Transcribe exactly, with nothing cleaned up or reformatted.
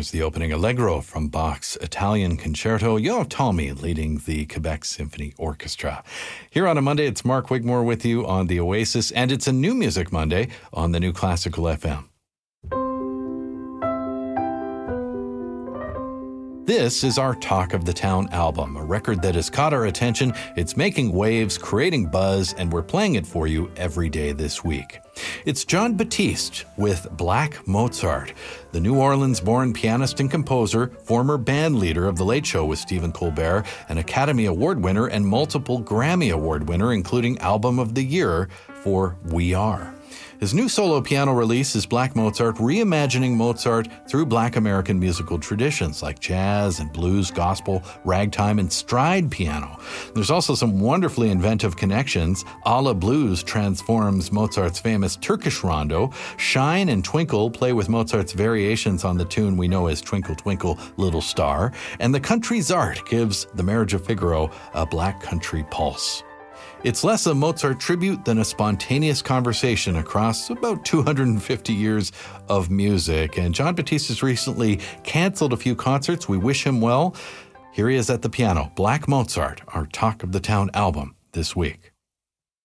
There's the opening Allegro from Bach's Italian Concerto. Yoav Talmy leading the Quebec Symphony Orchestra. Here on a Monday, it's Mark Wigmore with you on The Oasis, and it's a New Music Monday on the New Classical F M. This is our Talk of the Town album, a record that has caught our attention. It's making waves, creating buzz, and we're playing it for you every day this week. It's Jon Batiste with Black Mozart, the New Orleans-born pianist and composer, former band leader of The Late Show with Stephen Colbert, an Academy Award winner and multiple Grammy Award winner, including Album of the Year for We Are. His new solo piano release is Black Mozart, reimagining Mozart through Black American musical traditions like jazz and blues, gospel, ragtime, and stride piano. There's also some wonderfully inventive connections. A la Blues transforms Mozart's famous Turkish rondo. Shine and Twinkle play with Mozart's variations on the tune we know as Twinkle, Twinkle, Little Star. And The Country's Art gives The Marriage of Figaro a black country pulse. It's less a Mozart tribute than a spontaneous conversation across about two hundred fifty years of music. And Jon Batiste has recently canceled a few concerts. We wish him well. Here he is at the piano, Black Mozart, our Talk of the Town album this week.